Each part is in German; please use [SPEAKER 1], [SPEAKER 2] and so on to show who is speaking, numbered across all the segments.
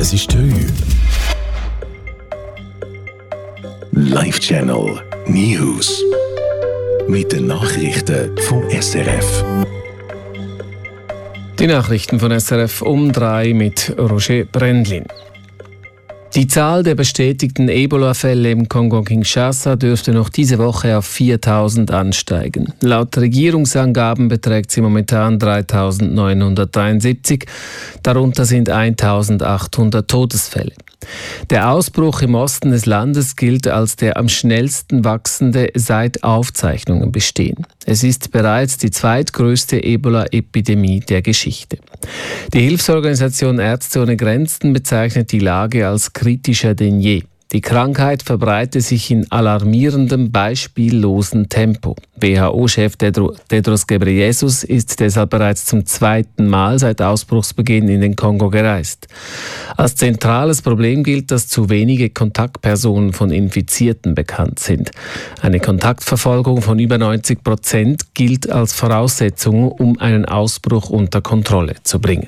[SPEAKER 1] Es ist 3 Uhr. Live Channel News. Mit den Nachrichten vom SRF.
[SPEAKER 2] Die Nachrichten von SRF um 3 mit Roger Brendlin. Die Zahl der bestätigten Ebola-Fälle im Kongo-Kinshasa dürfte noch diese Woche auf 4.000 ansteigen. Laut Regierungsangaben beträgt sie momentan 3.973. Darunter sind 1.800 Todesfälle. Der Ausbruch im Osten des Landes gilt als der am schnellsten wachsende seit Aufzeichnungen bestehen. Es ist bereits die zweitgrößte Ebola-Epidemie der Geschichte. Die Hilfsorganisation Ärzte ohne Grenzen bezeichnet die Lage als kritischer denn je. Die Krankheit verbreite sich in alarmierendem, beispiellosen Tempo. WHO-Chef Tedros Ghebreyesus ist deshalb bereits zum 2. Mal seit Ausbruchsbeginn in den Kongo gereist. Als zentrales Problem gilt, dass zu wenige Kontaktpersonen von Infizierten bekannt sind. Eine Kontaktverfolgung von über 90% gilt als Voraussetzung, um einen Ausbruch unter Kontrolle zu bringen.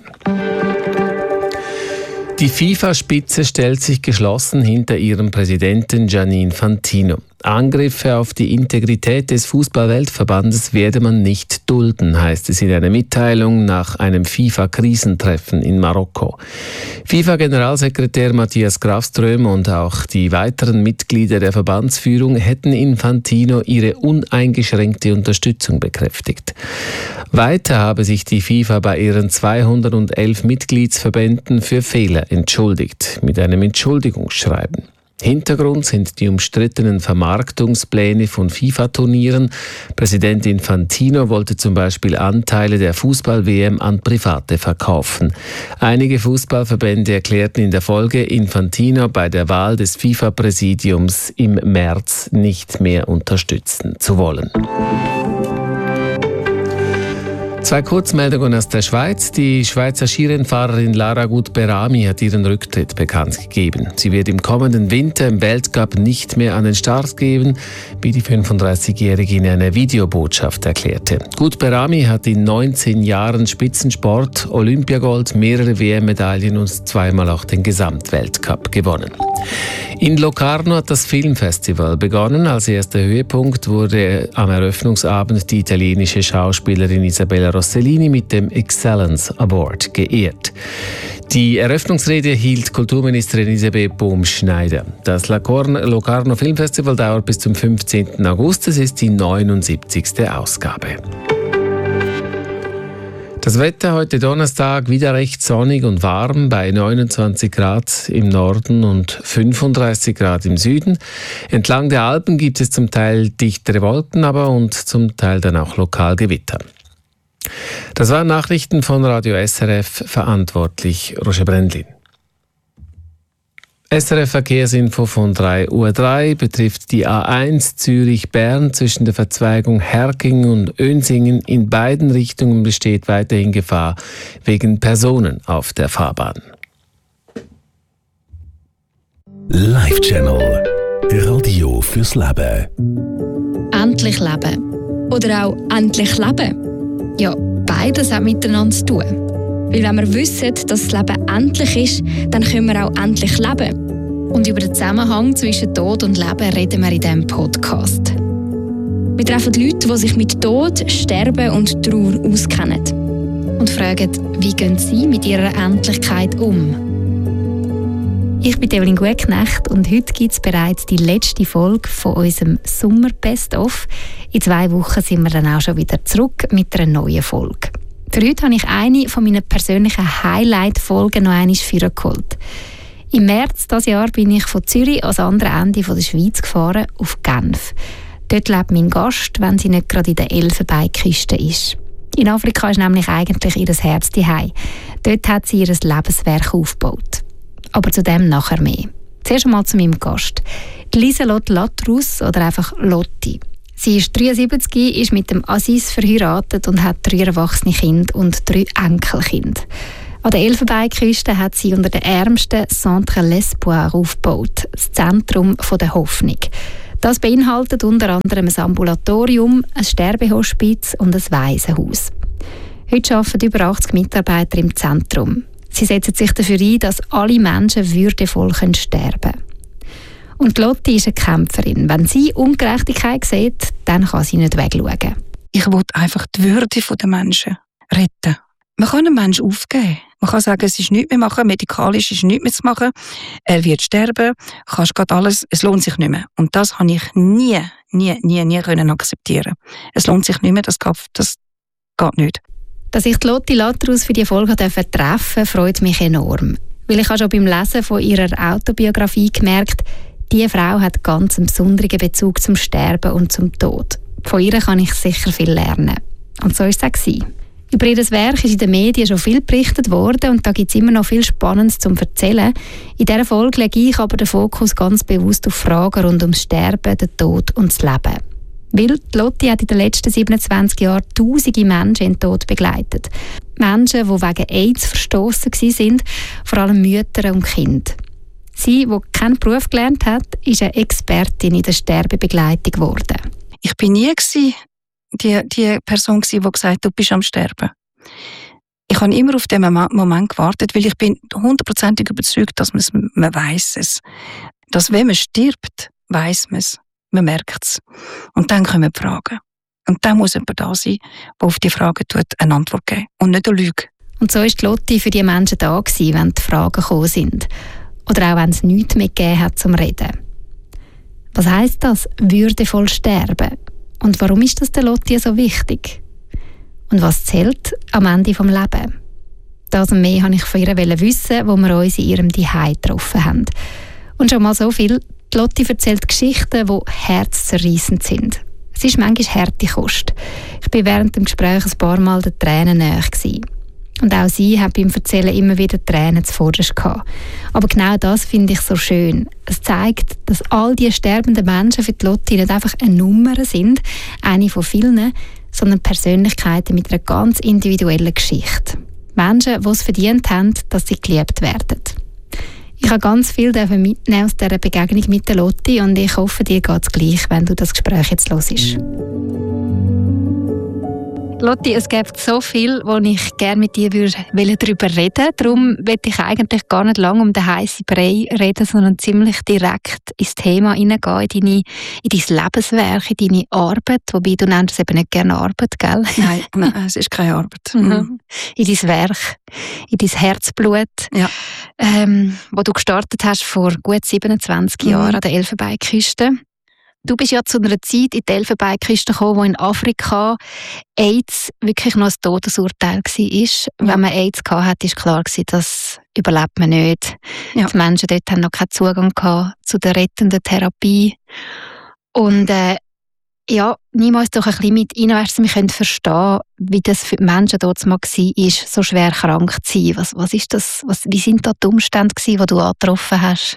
[SPEAKER 2] Die FIFA-Spitze stellt sich geschlossen hinter ihrem Präsidenten Gianni Infantino. Angriffe auf die Integrität des Fußball-Weltverbandes werde man nicht dulden, heißt es in einer Mitteilung nach einem FIFA-Krisentreffen in Marokko. FIFA-Generalsekretär Matthias Grafström und auch die weiteren Mitglieder der Verbandsführung hätten Infantino ihre uneingeschränkte Unterstützung bekräftigt. Weiter habe sich die FIFA bei ihren 211 Mitgliedsverbänden für Fehler entschuldigt, mit einem Entschuldigungsschreiben. Hintergrund sind die umstrittenen Vermarktungspläne von FIFA-Turnieren. Präsident Infantino wollte zum Beispiel Anteile der Fußball-WM an Private verkaufen. Einige Fußballverbände erklärten in der Folge, Infantino bei der Wahl des FIFA-Präsidiums im März nicht mehr unterstützen zu wollen. 2 Kurzmeldungen aus der Schweiz. Die Schweizer Skirennfahrerin Lara Gut-Berami hat ihren Rücktritt bekannt gegeben. Sie wird im kommenden Winter im Weltcup nicht mehr an den Start gehen, wie die 35-Jährige in einer Videobotschaft erklärte. Gut-Berami hat in 19 Jahren Spitzensport Olympiagold, mehrere WM-Medaillen und 2-mal auch den Gesamtweltcup gewonnen. In Locarno hat das Filmfestival begonnen. Als erster Höhepunkt wurde am Eröffnungsabend die italienische Schauspielerin Isabella Rossellini mit dem Excellence Award geehrt. Die Eröffnungsrede hielt Kulturministerin Elisabeth Bohm-Schneider. Das Locarno Filmfestival dauert bis zum 15. August. Es ist die 79. Ausgabe. Das Wetter heute Donnerstag wieder recht sonnig und warm bei 29 Grad im Norden und 35 Grad im Süden. Entlang der Alpen gibt es zum Teil dichtere Wolken, aber und zum Teil dann auch lokal Gewitter. Das waren Nachrichten von Radio SRF, verantwortlich Roger Brendlin. SRF Verkehrsinfo von 3.03 Uhr betrifft die A1 Zürich-Bern zwischen der Verzweigung Herking und Önsingen. In beiden Richtungen besteht weiterhin Gefahr wegen Personen auf der Fahrbahn.
[SPEAKER 1] Live Channel. Radio fürs Leben.
[SPEAKER 3] Endlich leben. Oder auch endlich leben. Ja, beides hat miteinander zu tun. Weil wenn wir wissen, dass das Leben endlich ist, dann können wir auch endlich leben. Und über den Zusammenhang zwischen Tod und Leben reden wir in diesem Podcast. Wir treffen Leute, die sich mit Tod, Sterben und Trauer auskennen. Und fragen, wie gehen sie mit ihrer Endlichkeit um? Ich bin Evelyn Gutknecht und heute gibt es bereits die letzte Folge von unserem Sommer-Best-of. In 2 Wochen sind wir dann auch schon wieder zurück mit einer neuen Folge. Für heute habe ich eine von meinen persönlichen Highlight-Folgen noch einmal vorgeholt. Im März dieses Jahr bin ich von Zürich ans andere Ende der Schweiz gefahren, auf Genf. Dort lebt mein Gast, wenn sie nicht gerade in der Elfenbeinküste ist. In Afrika ist nämlich eigentlich ihr Herz zuhause. Dort hat sie ihr Lebenswerk aufgebaut. Aber zu dem nachher mehr. Zuerst einmal zu meinem Gast. Lieselotte Latrus oder einfach Lotti. Sie ist 73, ist mit dem Aziz verheiratet und hat 3 erwachsene Kinder und 3 Enkelkinder. An der Elfenbeinküste hat sie unter den Ärmsten Centre l'Espoir aufgebaut, das Zentrum der Hoffnung. Das beinhaltet unter anderem ein Ambulatorium, ein Sterbehospiz und ein Waisenhaus. Heute arbeiten über 80 Mitarbeiter im Zentrum.
[SPEAKER 4] Sie setzen sich dafür ein, dass alle Menschen würdevoll sterben können. Und Lotti ist eine Kämpferin. Wenn sie Ungerechtigkeit sieht, dann kann sie nicht wegschauen.
[SPEAKER 5] Ich will einfach die Würde der Menschen retten. Man kann einen Menschen aufgeben. Man kann sagen, es ist nichts mehr machen, medikalisch ist nichts mehr zu machen. Er wird sterben, kannst gerade alles, es lohnt sich nicht mehr. Und das habe ich nie können akzeptieren. Es lohnt sich nicht mehr, das geht nicht.
[SPEAKER 4] Dass ich die Lotti Latterhaus für die Folge treffen durfte, freut mich enorm. Weil ich habe schon beim Lesen von ihrer Autobiografie gemerkt, diese Frau hat ganz einen besonderen Bezug zum Sterben und zum Tod. Von ihr kann ich sicher viel lernen. Und so war es auch. Über ihr Werk ist in den Medien schon viel berichtet worden und da gibt es immer noch viel Spannendes zum Erzählen. In dieser Folge lege ich aber den Fokus ganz bewusst auf Fragen rund ums Sterben, den Tod und das Leben. Weil die Lotti hat in den letzten 27 Jahren tausende Menschen in den Tod begleitet. Menschen, die wegen AIDS verstossen waren, vor allem Mütter und Kinder. Sie, die keinen Beruf gelernt hat, ist eine Expertin in der Sterbebegleitung geworden.
[SPEAKER 5] Ich war nie die Person, die gesagt hat, du bist am Sterben. Ich habe immer auf diesen Moment gewartet, weil ich bin 100% überzeugt, dass man weiss es. Dass wenn man stirbt, weiss man es. Man merkt es. Und dann kommen die Fragen. Und dann muss jemand da sein, der auf die Fragen eine Antwort geben und nicht eine Lüge.
[SPEAKER 4] Und so war die Lotti für die Menschen da gewesen, wenn die Fragen gekommen sind. Oder auch wenn es nichts mehr gegeben hat zum Reden. Was heisst das, würdevoll sterben? Und warum ist das der Lotti so wichtig? Und was zählt am Ende des Lebens? Das und mehr wollte ich von ihr wissen, wo wir uns in ihrem Zuhause getroffen haben. Und schon mal so viel, die Lotti erzählt Geschichten, die herzzerreissend sind. Es ist manchmal harte Kost. Ich war während dem Gespräch ein paar Mal den Tränen nahe gewesen. Und auch sie hat beim Erzählen immer wieder Tränen zuvorderst gehabt. Aber genau das finde ich so schön. Es zeigt, dass all die sterbenden Menschen für die Lotti nicht einfach eine Nummer sind, eine von vielen, sondern Persönlichkeiten mit einer ganz individuellen Geschichte. Menschen, die es verdient haben, dass sie geliebt werden. Ich habe ganz viel mitnehmen aus dieser Begegnung mit der Lotti und ich hoffe, dir geht es gleich, wenn du das Gespräch jetzt hörst. Lotti, es gibt so viel, wo ich gerne mit dir darüber reden würde. Darum will ich eigentlich gar nicht lange um den heißen Brei reden, sondern ziemlich direkt ins Thema hineingehen, in dein Lebenswerk, in deine Arbeit. Wobei du nennst es eben nicht gerne Arbeit, gell?
[SPEAKER 5] Nein, es ist keine Arbeit.
[SPEAKER 4] Mhm. In dein Werk, in dein Herzblut,
[SPEAKER 5] ja.
[SPEAKER 4] Wo du gestartet hast vor gut 27 Jahren an der Elfenbeinküste. Du bist ja zu einer Zeit in die Elfenbeinküste gekommen, wo in Afrika AIDS wirklich noch ein Todesurteil war. Ja. Wenn man AIDS hatte, war klar, das überlebt man nicht. Ja. Die Menschen dort haben noch keinen Zugang zu der rettenden Therapie. Und nimm uns doch ein bisschen mit rein, dass wir verstehen, wie das für die Menschen dort mal war, so schwer krank zu sein. Was ist das? Wie sind da die Umstände, die du angetroffen hast?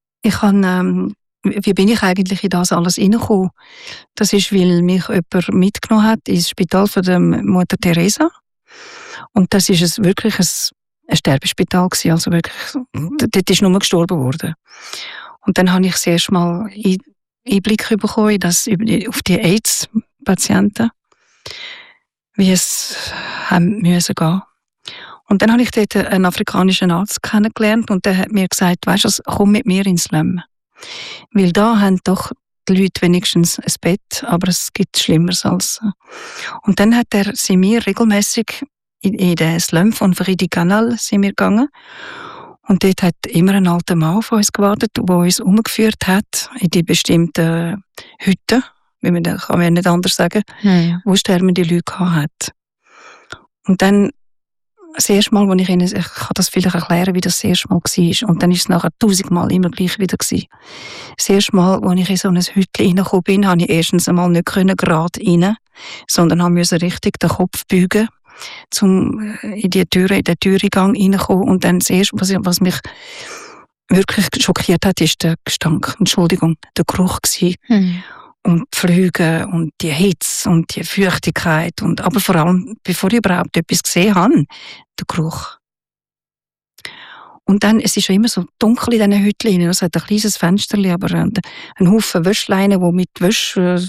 [SPEAKER 5] Wie bin ich eigentlich in das alles reingekommen? Das ist, weil mich jemand mitgenommen hat ins Spital von der Mutter Teresa. Und das ist wirklich ein Sterbespital gewesen, also wirklich, dort ist nur gestorben worden. Und dann habe ich das erste Mal Einblick bekommen auf die AIDS-Patienten, wie es haben müssen gehen. Und dann habe ich dort einen afrikanischen Arzt kennengelernt und der hat mir gesagt, weisst du, komm mit mir ins Slum. Weil da haben doch die Leute wenigstens ein Bett, aber es gibt Schlimmeres als. Und dann sind wir regelmäßig in den Slum von Vridi-Canal gegangen. Und dort hat immer ein alter Mann auf uns gewartet, der uns umgeführt hat in die bestimmten Hütten, wie man das kann man nicht anders sagen, wo sterbende Leute hat. Und dann das erste Mal, ich kann das vielleicht erklären, wie das erste Mal war. Und dann ist es nachher 1000-mal immer gleich wieder gewesen. Das erste Mal, als ich in so ein Hütchen reingekommen bin, konnte ich erstens einmal nicht gerade rein, sondern musste richtig den Kopf beugen, um in den Türengang reinzukommen. Und dann das erste, was mich wirklich schockiert hat, ist der Gestank. Entschuldigung, der Geruch gewesen. Und die Flüge und die Hitze und die Feuchtigkeit. Aber vor allem, bevor ich überhaupt etwas gesehen habe, der Geruch. Und dann, es ist ja immer so dunkel in diesen Hütchen. Es hat ein kleines Fensterchen, aber ein Haufen Wäschleinen, die mit Wäsche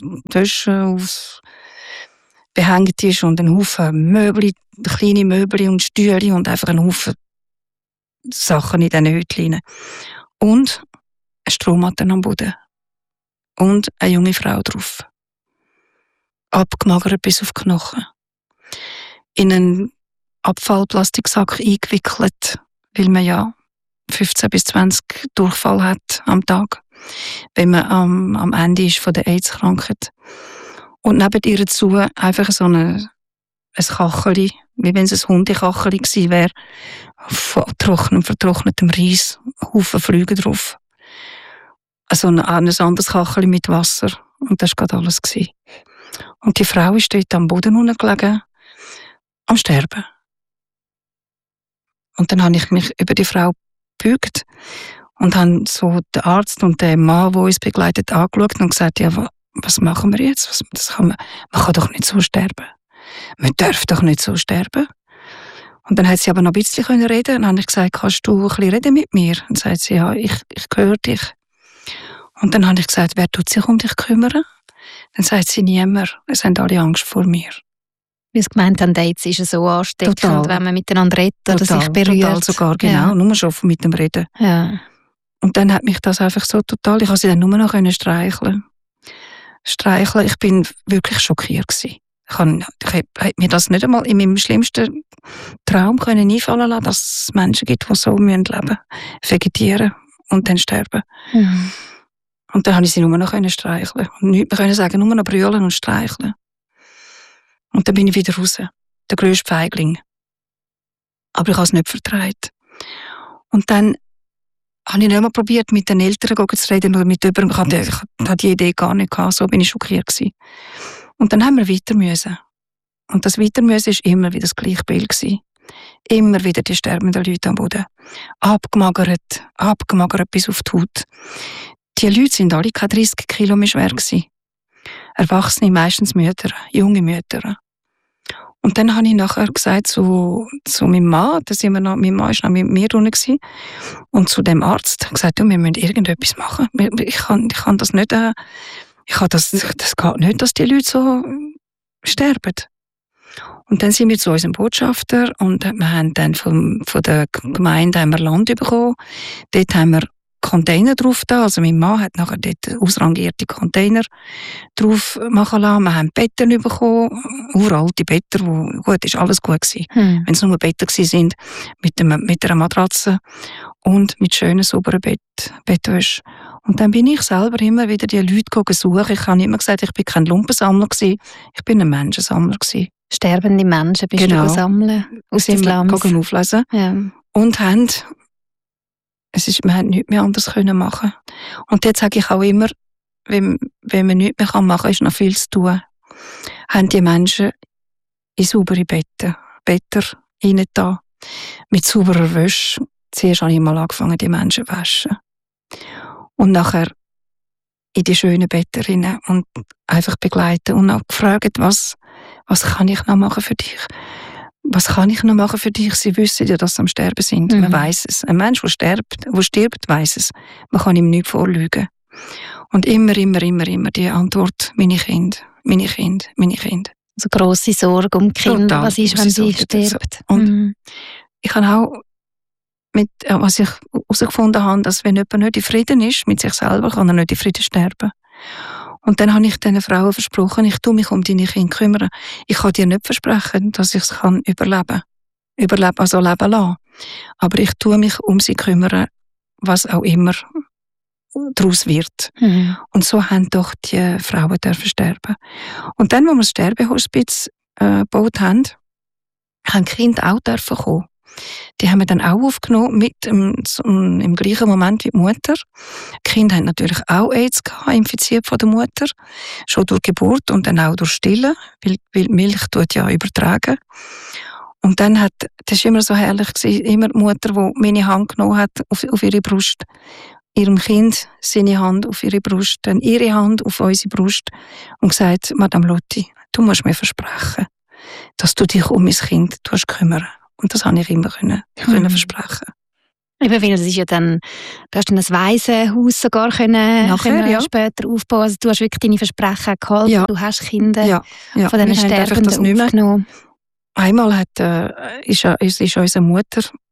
[SPEAKER 5] behängt ist und ein Haufen Möbel, kleine Möbel und Stühle und einfach ein Haufen Sachen in diesen Hütchen. Und eine Strohmatte am Boden. Und eine junge Frau drauf. Abgemagert bis auf die Knochen. In einen Abfallplastiksack eingewickelt, weil man ja 15 bis 20 Durchfall hat am Tag, wenn man am Ende ist von der AIDS-Krankheit. Und neben ihr zu einfach so ein Kacheli, wie wenn es ein Hundekacheli gewesen wäre, von vertrocknetem Reis, Haufen Flüge drauf. Also ein anderes Kacheli mit Wasser. Und das war gerade alles gewesen. Und die Frau ist dort am Boden unten gelegen, am Sterben. Und dann habe ich mich über die Frau gebeugt und habe so den Arzt und den Mann, der uns begleitet, angeschaut und gesagt, ja, was machen wir jetzt? Man kann doch nicht so sterben. Man darf doch nicht so sterben. Und dann hat sie aber noch ein bisschen reden. Und dann habe ich gesagt, kannst du ein bisschen reden mit mir? Und dann sagt sie, ja, ich höre dich. Und dann habe ich gesagt, wer tut sich um dich kümmern? Dann sagt sie, niemand. Es haben alle Angst vor mir.
[SPEAKER 4] Wie es gemeint haben, Dates ist es so ansteckend, total. Wenn man miteinander redet oder sich berührt.
[SPEAKER 5] Total sogar, genau. Ja. Nur schon mit dem Reden.
[SPEAKER 4] Ja.
[SPEAKER 5] Und dann hat mich das einfach so total, ich konnte sie dann nur noch streicheln. Ich bin wirklich schockiert gewesen. Ich hätte mir das nicht einmal in meinem schlimmsten Traum einfallen lassen, dass es Menschen gibt, die so leben müssen, vegetieren und dann sterben. Mhm. Und dann konnte ich sie nur noch streicheln. Und nichts mehr sagen, nur noch brüllen und streicheln. Und dann bin ich wieder raus. Der grösste Feigling. Aber ich habe es nicht vertraut. Und dann habe ich nicht mal probiert, mit den Eltern zu reden oder mit jemandem. Ich hatte die Idee gar nicht gehabt. So bin ich schockiert gewesen. Und dann haben wir weiter müssen. Und das weiter müssen war immer wieder das gleiche Bild gewesen. Immer wieder die sterbenden Leute am Boden. Abgemagert bis auf die Haut. Die Leute sind alle keine 30 Kilo mehr schwer gewesen. Erwachsene, meistens Mütter, junge Mütter. Und dann habe ich nachher gesagt zu meinem Mann, mein Mann war noch mit mir drin, und zu dem Arzt gesagt, wir müssen irgendetwas machen. Ich kann das nicht, das geht nicht, dass die Leute so sterben. Und dann sind wir zu unserem Botschafter und wir haben dann von der Gemeinde Land bekommen. Dort haben wir Container drauf da. Also mein Mann hat nachher dort ausrangierte Container drauf machen lassen. Wir haben Betten bekommen, uralte Betten, wo gut, ist alles gut gewesen. Wenn es nur Betten waren, mit einer Matratze und mit schönen, sauberen Bettwäsche. Und dann bin ich selber immer wieder die Leute suchen. Ich habe immer gesagt, ich bin kein Lumpensammler gewesen, ich bin ein Menschensammler gewesen.
[SPEAKER 4] Sterbende Menschen bist du sammeln aus den Slums.
[SPEAKER 5] Auflesen. Ja. Und wir haben nichts mehr anders machen. Und jetzt sage ich auch immer, wenn man nichts mehr machen kann, ist noch viel zu tun. Haben die Menschen in saubere Betten rein da, mit sauberer Wäsche. Zuerst habe ich mal angefangen, die Menschen zu waschen. Und nachher in die schönen Betten rein und einfach begleiten und auch gefragt, was kann ich noch machen für dich? Was kann ich noch machen für dich? Sie wissen ja, dass sie am Sterben sind. Man weiss es. Ein Mensch, der stirbt, weiss es. Man kann ihm nichts vorlügen. Und immer die Antwort, meine Kinder.
[SPEAKER 4] Also grosse Sorge um die Kinder. Was ist, wenn sie stirbt?
[SPEAKER 5] Und ich habe auch was ich herausgefunden habe, dass wenn jemand nicht in Frieden ist mit sich selber, kann er nicht in Frieden sterben. Und dann habe ich diesen Frauen versprochen, ich tue mich um deine Kinder kümmern. Ich kann dir nicht versprechen, dass ich es überleben also leben lassen. Aber ich tue mich um sie kümmern, was auch immer daraus wird. Und so haben doch die Frauen dürfen sterben. Und dann, als wir das Sterbehospiz gebaut haben die Kinder auch dürfen kommen. Die haben wir dann auch aufgenommen, im gleichen Moment wie die Mutter. Die Kinder haben natürlich auch AIDS gehabt, infiziert von der Mutter. Schon durch Geburt und dann auch durch Stillen, weil Milch tut ja übertragen. Und dann das war immer so herrlich gewesen, immer die Mutter, die meine Hand genommen hat auf ihre Brust, ihrem Kind seine Hand auf ihre Brust, dann ihre Hand auf unsere Brust und gesagt, Madame Lotti, du musst mir versprechen, dass du dich um mein Kind kümmern. Und das habe ich immer können versprechen.
[SPEAKER 4] Eben, weil es ist ja dann, du hast dann ein Waisenhaus sogar nachher, später aufbauen. Also du hast wirklich deine Versprechen gehalten. Ja. Du hast Kinder von diesen Sterbenden aufgenommen.
[SPEAKER 5] Einmal ist unsere Mutter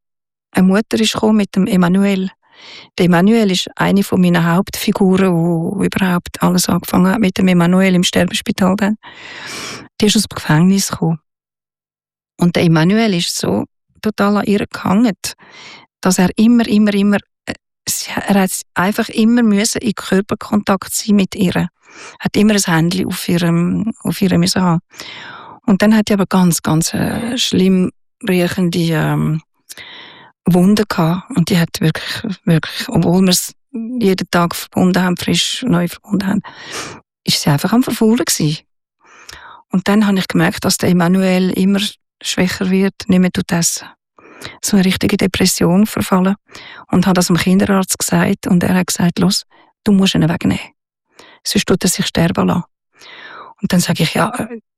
[SPEAKER 5] eine Mutter ist gekommen mit dem Emanuel. Der Emanuel ist eine von meinen Hauptfiguren, wo überhaupt alles angefangen hat mit dem Emanuel im Sterbespital dann. Die ist aus dem Gefängnis gekommen. Und der Emanuel ist so total an ihr gehangen, dass er immer, er hat einfach immer müssen in Körperkontakt sein mit ihr. Er hat immer ein Händchen auf ihr müssen haben. Und dann hat sie aber ganz schlimm riechende Wunden gehabt. Und die hat wirklich, obwohl wir es jeden Tag verbunden haben, frisch neu verbunden haben, ist sie einfach am Verfaulen gewesen. Und dann habe ich gemerkt, dass der Emanuel immer schwächer wird, nicht mehr essen. So eine richtige Depression verfallen. Und habe das dem Kinderarzt gesagt. Und er hat gesagt, los, du musst ihn wegnehmen. Sonst tut er sich sterben lassen. Und dann sage ich, ja,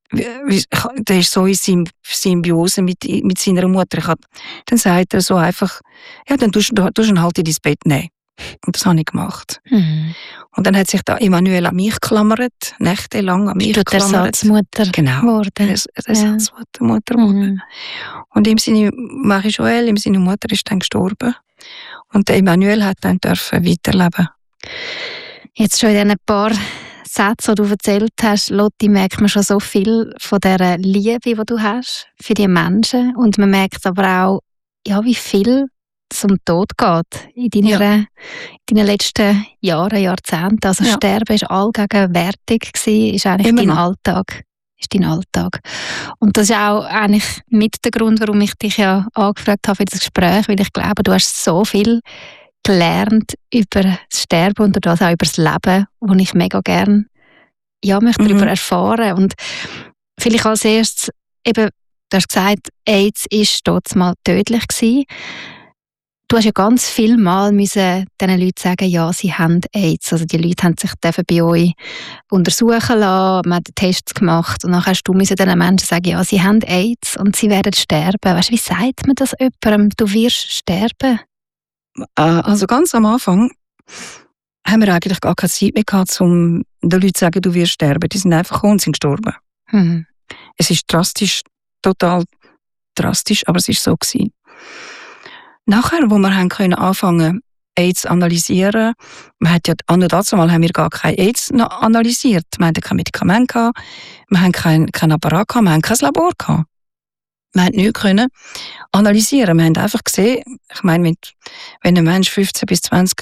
[SPEAKER 5] der ist so in Symbiose mit seiner Mutter. Dann sagt er so einfach, ja, dann tust du ihn halt in dein Bett nehmen. Und das habe ich gemacht. Mhm. Und dann hat sich da Emanuel an mich geklammert, nächtelang an mich geklammert.
[SPEAKER 4] Ersatzmutter geworden.
[SPEAKER 5] Ersatzmutter geworden. Und Marie-Joëlle, seine Mutter, ist dann gestorben. Und der Emanuel hat dann weiterleben.
[SPEAKER 4] Jetzt schon in diesen paar Sätzen, die du erzählt hast, Lotti, merkt man schon so viel von dieser Liebe, die du hast für die Menschen. Und man merkt aber auch, ja, wie viel es um Tod geht in deinen letzten Jahren, Jahrzehnten. Also Sterben war allgegenwärtig, ist eigentlich dein Alltag. Ist dein Alltag. Und das ist auch eigentlich mit der Grund, warum ich dich ja angefragt habe für das Gespräch, weil ich glaube, du hast so viel gelernt über das Sterben und das auch über das Leben, wo ich mega gerne möchte darüber erfahren. Und vielleicht als erstes, eben, du hast gesagt, AIDS ist dort mal tödlich gewesen. Du hast ja ganz viel Mal diesen Leuten sagen, ja, sie haben AIDS. Also die Leute haben sich bei euch untersuchen lassen, man hat Tests gemacht und dann hast du diesen Menschen sagen, ja, sie haben AIDS und sie werden sterben. Weißt du, wie sagt man das jemandem? Du wirst sterben?
[SPEAKER 5] Also ganz am Anfang haben wir eigentlich gar keine Zeit mehr gehabt, um den Leuten zu sagen, du wirst sterben. Die sind einfach gekommen und sind gestorben. Mhm. Es ist drastisch, total drastisch, aber es ist so gewesen. Nachher, wo wir anfangen AIDS zu analysieren, wir hat ja dazu mal haben wir gar kein AIDS analysiert. Wir hatten kein Medikament gehabt, wir haben kein Apparat gehabt, wir haben kein Labor gehabt. Wir haben nichts können analysieren. Wir haben einfach gesehen, ich meine, wenn ein Mensch 15 bis 20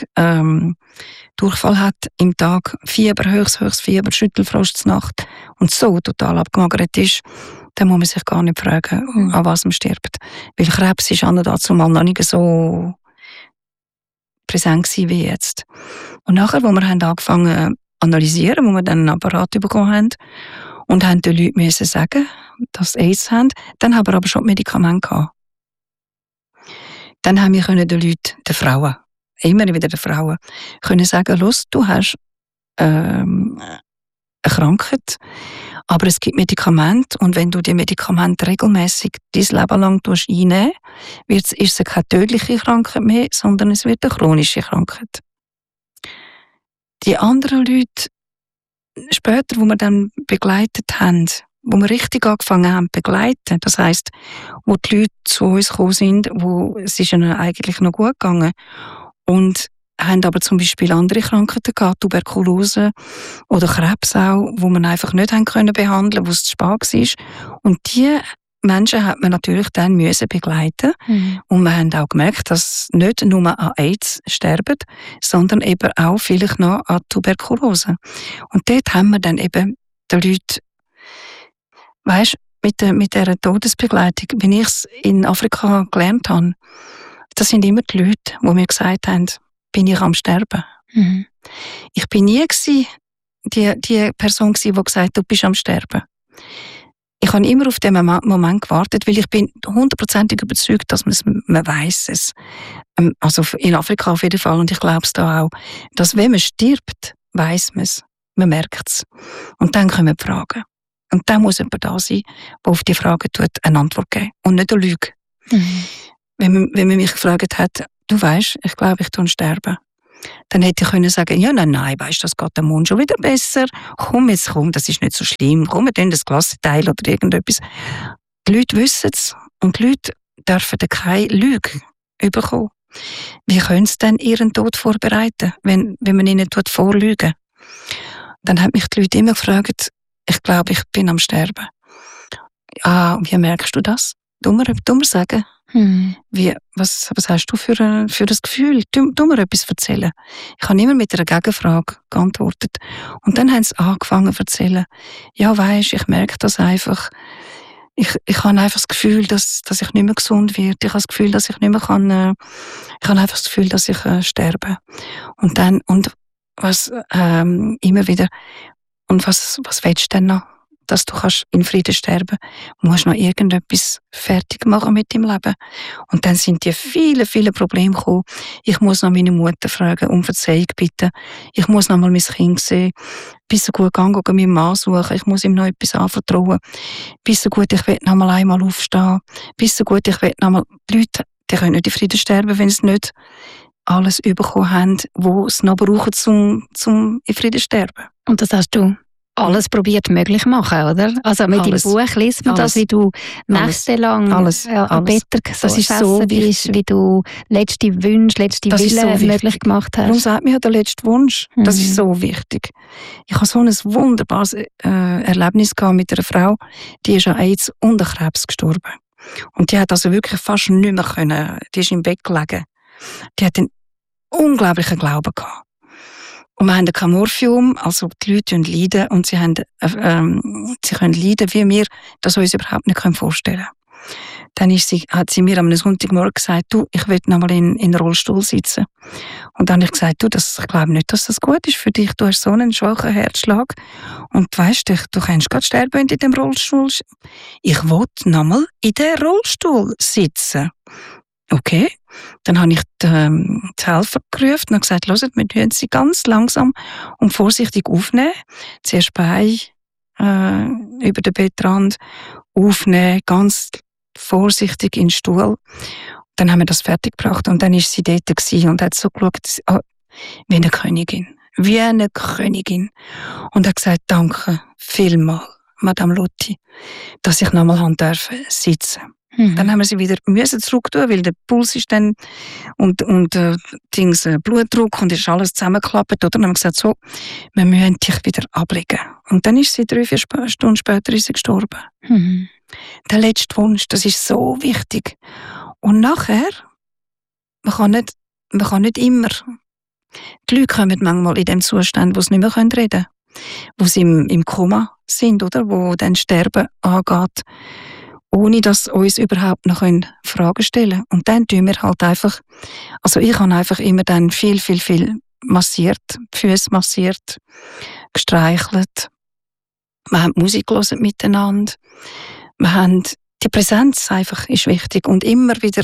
[SPEAKER 5] Durchfall hat im Tag, Fieber, höchstes Fieber, Schüttelfrost zur Nacht und so total abgemagert ist, dann muss man sich gar nicht fragen, an was man stirbt. Weil Krebs ist dazu mal noch nicht so präsent gewesen wie jetzt. Und nachher, wo wir haben angefangen zu analysieren, wo wir dann einen Apparat bekommen haben und haben den Leuten müssen sagen, dass sie AIDS haben, dann haben wir aber schon Medikamente gehabt. Dann haben wir den Leuten, den Frauen, immer wieder den Frauen, können sagen, los, du hast eine Krankheit, aber es gibt Medikamente und wenn du die Medikamente regelmäßig dein Leben lang einnehmen ist es keine tödliche Krankheit mehr, sondern es wird eine chronische Krankheit. Die anderen Leute, später, wo wir dann begleitet haben, wo wir richtig angefangen haben zu begleiten, das heisst, wo die Leute zu uns gekommen sind, wo es ist ihnen eigentlich noch gut gegangen und haben aber zum Beispiel andere Krankheiten gehabt, Tuberkulose oder Krebs auch, wo man einfach nicht haben können behandeln, wo es zu spät war. Und die Menschen hat man natürlich dann müssen begleiten. Und wir haben auch gemerkt, dass nicht nur an AIDS sterben, sondern eben auch vielleicht noch an Tuberkulose. Und dort haben wir dann eben den Leuten, weisst, mit dieser Todesbegleitung, wie ich es in Afrika gelernt habe, das sind immer die Leute, die mir gesagt haben, bin ich am Sterben. Mhm. Ich bin nie die Person die gesagt hat, du bist am Sterben. Ich habe immer auf diesen Moment gewartet, weil ich bin 100% überzeugt, dass man weiss es. Also in Afrika auf jeden Fall und ich glaube es da auch, dass wenn man stirbt, weiss man es. Man merkt es. Und dann kommen die Fragen. Und dann muss jemand da sein, der auf die Fragen eine Antwort geben und nicht eine Lüge. Mhm. Wenn man mich gefragt hat, du weisst, ich glaube, ich tue sterben. Dann hätte ich können sagen, ja, nein, weisst, das geht dem Mund schon wieder besser. Komm, das ist nicht so schlimm. Komm, wir tun das Glassteil oder irgendetwas. Die Leute wissen es und die Leute dürfen keine Lüge bekommen. Wie können sie denn ihren Tod vorbereiten, wenn man ihnen vorlügen? Dann haben mich die Leute immer gefragt, ich glaube, ich bin am Sterben. Ah, wie merkst du das? Du mir sagen. Was hast du für ein Gefühl? Du mir etwas erzählen. Ich habe immer mit einer Gegenfrage geantwortet. Und dann haben sie angefangen zu erzählen. Ja, weisst, ich merke das einfach. Ich habe einfach das Gefühl, dass ich nicht mehr gesund werde. Ich habe das Gefühl, dass ich nicht mehr kann. Ich habe einfach das Gefühl, dass ich sterbe. Und was immer wieder. Und was willst du denn noch? Dass du kannst in Frieden sterben, musst noch irgendetwas fertig machen mit deinem Leben. Und dann sind die viele Probleme gekommen. Ich muss noch meine Mutter fragen, um Verzeihung bitten. Ich muss noch mal mein Kind sehen. Bis so gut gehen, meinen Mann suchen. Ich muss ihm noch etwas anvertrauen. Bis so gut, ich will noch mal einmal aufstehen. Bis so gut, ich will noch mal. Die Leute, die können nicht in Frieden sterben, wenn sie nicht alles bekommen haben, was sie noch brauchen, zum in Frieden sterben.
[SPEAKER 4] Und das hast du alles probiert möglich zu machen, oder? Also mit
[SPEAKER 5] alles.
[SPEAKER 4] Dem Buch liest man
[SPEAKER 5] Alles.
[SPEAKER 4] das, wie du nächtelang am Bett
[SPEAKER 5] Das ist so
[SPEAKER 4] bist, wie du letzte Wünsche, letzte
[SPEAKER 5] Das ist so
[SPEAKER 4] Willen
[SPEAKER 5] wichtig.
[SPEAKER 4] möglich gemacht
[SPEAKER 5] Darum
[SPEAKER 4] hast.
[SPEAKER 5] sagt mir ja der letzte Wunsch. Das
[SPEAKER 4] Mhm.
[SPEAKER 5] ist so wichtig. Ich habe so ein wunderbares Erlebnis gehabt mit einer Frau, die ist an AIDS und an Krebs gestorben. Und die hat also wirklich fast nicht mehr können. Die ist im Bett gelegen. Die hat einen unglaublichen Glauben gehabt. Und wir haben kein Morphium, also die Leute leiden und sie können leiden, wie wir das uns überhaupt nicht vorstellen können. Dann hat sie mir am Sonntagmorgen gesagt, du, ich will noch mal in den Rollstuhl sitzen. Und dann habe ich gesagt, du, ich glaube nicht, dass das gut ist für dich. Du hast so einen schwachen Herzschlag. Und weißt du kannst gerade sterben, wenn du in dem Rollstuhl. Ich will noch mal in den Rollstuhl sitzen. Okay. Dann habe ich die Helfer gerufen und gesagt, hört, wir tun sie ganz langsam und vorsichtig aufnehmen. Zuerst Bein über den Bettrand aufnehmen, ganz vorsichtig in den Stuhl. Dann haben wir das fertig gebracht und dann ist sie dort gewesen und hat so geschaut, wie eine Königin. Wie eine Königin. Und hat gesagt, danke vielmals, Madame Lotti, dass ich nochmal sitzen durfte. Dann haben wir sie wieder zurück tun, weil der Puls ist dann und Blutdruck und ist alles zusammengeklappt. Oder? Dann haben wir gesagt, so, wir müssen dich wieder ablegen. Und dann ist sie 3-4 Stunden später ist sie gestorben.
[SPEAKER 4] Mhm.
[SPEAKER 5] Der letzte Wunsch, das ist so wichtig. Und nachher, man kann nicht immer. Die Leute kommen manchmal in dem Zustand, wo sie nicht mehr reden können. Wo sie im Koma sind, oder? Wo dann Sterben angeht. Ohne dass uns überhaupt noch Fragen stellen können. Und dann tun wir halt einfach, also ich habe einfach immer dann viel massiert, die Füße massiert, gestreichelt. Wir haben Musik gehört miteinander. Wir haben, die Präsenz einfach ist wichtig und immer wieder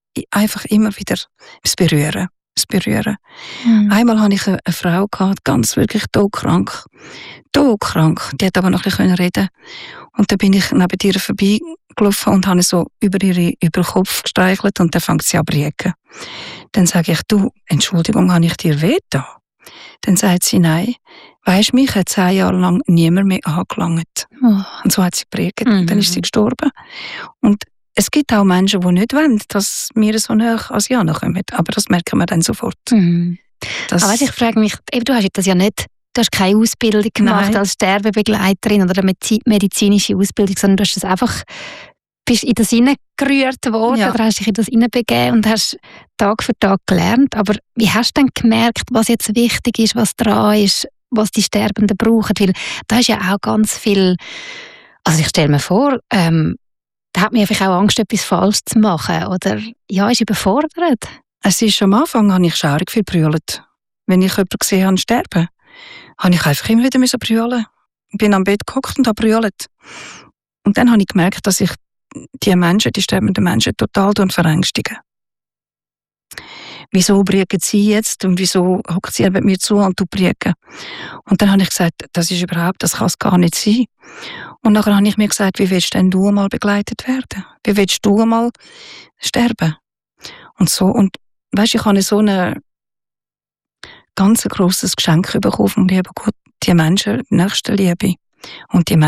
[SPEAKER 5] das Berühren. Einmal hatte ich eine Frau gehabt, ganz wirklich todkrank. Die hat aber noch ein bisschen reden. Und dann bin ich neben ihr vorbeigelaufen und habe so über den Kopf gestreichelt und dann fängt sie an zu riechen. Dann sage ich, du, Entschuldigung, habe ich dir wehgetan? Dann sagt sie, nein, weisst, mich hat 10 Jahre lang niemand mehr angelangt.
[SPEAKER 4] Oh.
[SPEAKER 5] Und so hat sie geprägt. Dann ist sie gestorben. Und es gibt auch Menschen, die nicht wollen, dass wir so nah an sie kommen. Aber das merken wir dann sofort.
[SPEAKER 4] Mhm.
[SPEAKER 5] Das,
[SPEAKER 4] Aber ich frage mich, du hast das ja nicht, du hast keine Ausbildung gemacht als Sterbebegleiterin oder eine medizinische Ausbildung, sondern du hast das einfach, bist in das hineingerührt worden oder hast dich in das hineinbegeben und hast Tag für Tag gelernt. Aber wie hast du dann gemerkt, was jetzt wichtig ist, was dran ist, was die Sterbenden brauchen? Weil da ist ja auch ganz viel, also ich stelle mir vor, da hat man einfach auch Angst, etwas falsch zu machen. Oder ja, ist überfordert.
[SPEAKER 5] Es ist am Anfang, habe ich schaurig viel brüllt. Wenn ich jemanden gesehen habe sterben, habe ich einfach immer wieder brüllen. Ich bin am Bett gehockt und habe brüllt. Und dann habe ich gemerkt, dass ich die sterbenden Menschen total verängstige. Wieso brüllen sie jetzt und wieso hockt sie mit mir zu und du brüllen? Und dann habe ich gesagt, das kann es gar nicht sein. Und nachher habe ich mir gesagt, wie willst denn du einmal begleitet werden? Wie willst du einmal sterben? Und so, und weisst, ich habe so ein ganz grosses Geschenk bekommen vom lieben Gott, die Menschen, die Nächstenliebe. Und die